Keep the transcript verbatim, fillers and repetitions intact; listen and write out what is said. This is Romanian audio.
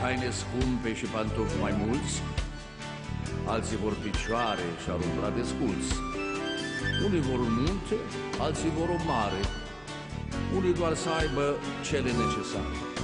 haine scumpe și pantofi mai mulți, alții vor picioare și ar umbla desculți. Unii vor un munte, alții vor o mare, unii doar să aibă cele necesare.